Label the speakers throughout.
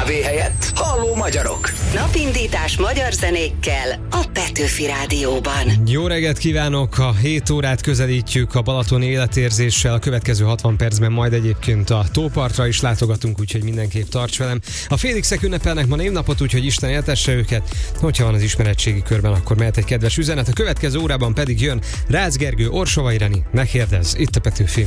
Speaker 1: kávé helyett Halló magyarok.
Speaker 2: Napindítás magyar zenékkel a Petőfi Rádióban.
Speaker 3: Jó reggelt kívánok! A 7 órát közelítjük a balatoni életérzéssel. A következő 60 percben majd egyébként a tópartra is látogatunk, úgyhogy mindenképp tarts velem. A Félixek ünnepelnek ma névnapot, úgyhogy Isten éltesse őket. Hogyha van az ismeretségi körben, akkor mehet egy kedves üzenet. A következő órában pedig jön Rácz Gergő, Orsova Ireni. Megkérdez, itt a Petőfi.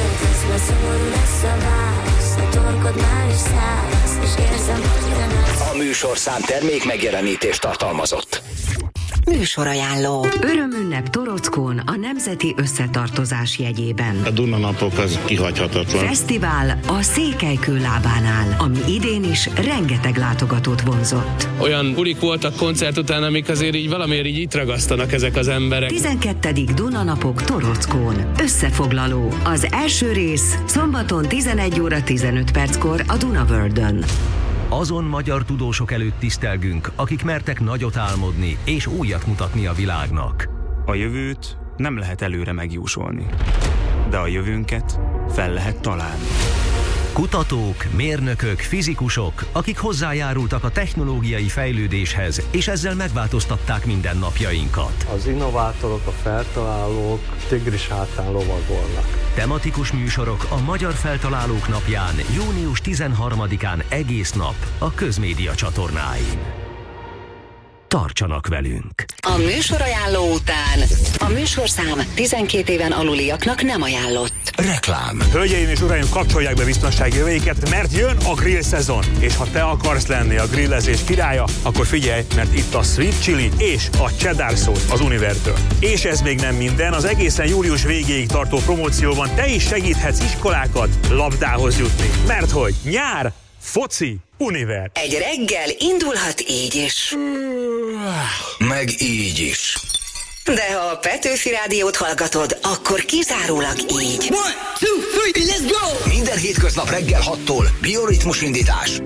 Speaker 1: A műsorszám termék megjelenítést tartalmazott.
Speaker 2: Műsorajánló.
Speaker 4: Örömünnep Torockón a Nemzeti Összetartozás jegyében.
Speaker 5: A Dunanapok az kihagyhatatlan.
Speaker 4: Fesztivál a Székelykő lábánál, ami idén is rengeteg látogatót vonzott.
Speaker 6: Olyan bulik voltak koncert után, amik azért így valamiért így itt ragasztanak ezek az emberek.
Speaker 4: 12. Dunanapok Torockón. Összefoglaló. Az első rész szombaton 11 óra 15 perckor a Dunavördön.
Speaker 7: Azon magyar tudósok előtt tisztelgünk, akik mertek nagyot álmodni és újat mutatni a világnak.
Speaker 8: A jövőt nem lehet előre megjósolni, de a jövőnket fel lehet találni.
Speaker 7: Kutatók, mérnökök, fizikusok, akik hozzájárultak a technológiai fejlődéshez, és ezzel megváltoztatták mindennapjainkat.
Speaker 9: Az innovátorok, a feltalálók tigris hátán lovagolnak.
Speaker 7: Tematikus műsorok a Magyar Feltalálók Napján, június 13-án egész nap a Közmédia csatornáin. Tartsanak velünk!
Speaker 2: A műsorajánló után a műsorszám 12 éven aluliaknak nem ajánlott.
Speaker 1: Reklám.
Speaker 10: Hölgyeim és uraim, kapcsolják be biztonsági öveiket, mert jön a grill szezon. És ha te akarsz lenni a grillezés királya, akkor figyelj, mert itt a sweet chili és a cheddar sauce az Univertől. És ez még nem minden, az egészen július végéig tartó promócióban te is segíthetsz iskolákat labdához jutni. Mert hogy nyár, foci, Univer.
Speaker 2: Egy reggel indulhat így is.
Speaker 1: Meg így is.
Speaker 2: De ha a Petőfi Rádiót hallgatod, akkor kizárólag így.
Speaker 1: 1, 2, 3, let's go! Minden hétköznap reggel 6-tól bioritmus indítás